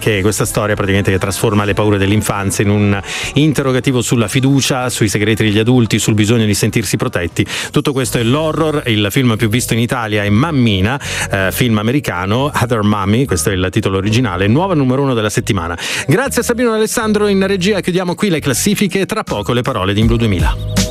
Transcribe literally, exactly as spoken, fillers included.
che questa storia praticamente che trasforma le paure dell'infanzia in un interrogativo sulla fiducia, sui segreti degli adulti, sul bisogno di sentirsi protetti. Tutto questo è l'horror. Il film più visto in Italia è Mammina, eh, film americano, Other Mommy, questo è il titolo originale, nuova numero uno della settimana. Grazie a Sabino e Alessandro in regia, chiudiamo qui le classifiche, tra poco le parole di Imblu duemila.